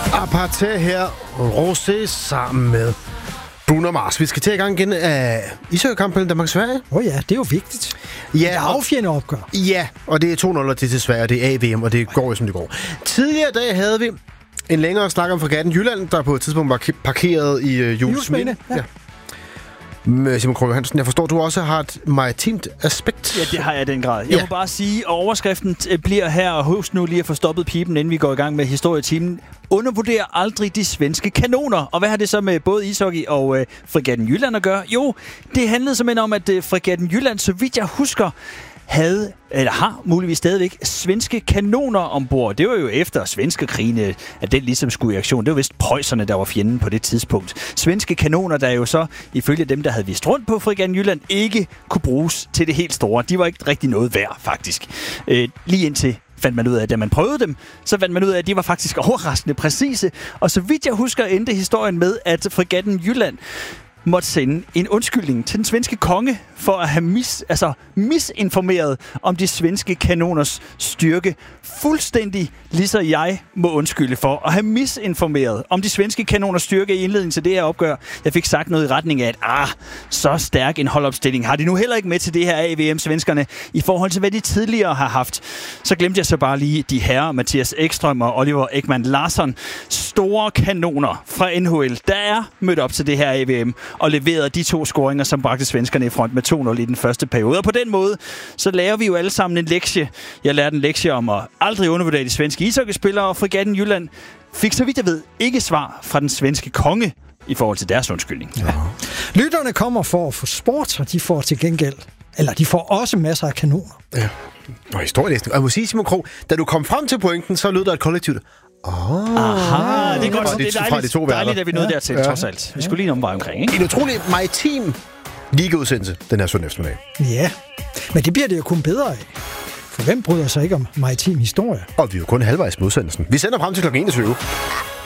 Apartheid her, Rosé sammen med Bruno Mars. Vi skal til i gang igen af ishockeykampen Danmark-Sverige. Ja, det er jo vigtigt. Ja, det er affjende opgør. Ja, og det er 2-0 til Sverige, det er AVM, og det går jo som det går. Tidligere dag havde vi en længere snak om Fregatten Jylland, der på et tidspunkt var parkeret i Juelsminde. Ja. Simon Krog Johansen, jeg forstår, du også har et maritimt aspekt. Ja, det har jeg i den grad. Jeg må bare sige, at overskriften bliver her, og husk nu lige at få stoppet pipen, inden vi går i gang med historietimen. Undervurder aldrig de svenske kanoner. Og hvad har det så med både ishockey og Fregatten Jylland at gøre? Jo, det handlede simpelthen om, at Fregatten Jylland, så vidt jeg husker, havde, eller har muligvis stadigvæk, svenske kanoner ombord. Det var jo efter svenske krigene, at den ligesom skulle i aktion. Det var vist preusserne, der var fjenden på det tidspunkt. Svenske kanoner, der jo så, ifølge dem, der havde vist rundt på Fregatten Jylland, ikke kunne bruges til det helt store. De var ikke rigtig noget værd, faktisk. Lige indtil fandt man ud af, at da man prøvede dem, så fandt man ud af, at de var faktisk overraskende præcise. Og så vidt jeg husker, endte historien med, at Fregatten Jylland måtte sende en undskyldning til den svenske konge for at have misinformeret om de svenske kanoners styrke. Fuldstændig ligesom jeg må undskylde for at have misinformeret om de svenske kanoners styrke i indledningen til det her opgør. Jeg fik sagt noget i retning af, at så stærk en holdopstilling har de nu heller ikke med til det her AVM-svenskerne i forhold til, hvad de tidligere har haft. Så glemte jeg så bare lige de herrer, Mathias Ekström og Oliver Ekman Larsson. Store kanoner fra NHL, der er mødt op til det her AVM og leverede de 2 scoringer, som bragte svenskerne i front med 2-0 i den første periode. Og på den måde, så lærer vi jo alle sammen en lektie. Jeg lærte en lektie om at aldrig undervurdere de svenske ishockeyspillere, og Fregatten Jylland fik, så vidt jeg ved, ikke svar fra den svenske konge i forhold til deres undskyldning. Ja. Lytterne kommer for at få sport, og de får til gengæld, eller de får også masser af kanoner. Ja. Og historielæsning. Og jeg må sige, Simon Krog, da du kom frem til pointen, så lød der et kollektivt. Aha, det er godt. Det er dejligt, at vi nåede dertil, trods alt. Vi skulle lige en omvej omkring, ikke? En utrolig maritim ligaudsendelse, den her søndag eftermiddag. Ja, men det bliver det jo kun bedre af. For hvem bryder sig ikke om maritim historie? Og vi er jo kun halvvejs med udsendelsen. Vi sender frem til kl. 21.